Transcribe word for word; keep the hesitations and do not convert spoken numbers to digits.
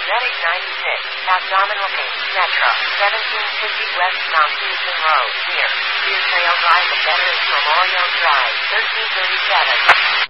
Medic ninety-six, Abdominal Pain, Metro, seventeen fifty West Mount Houston Road, near Deer Trail Drive at Veterans Memorial Drive, thirteen thirty-seven.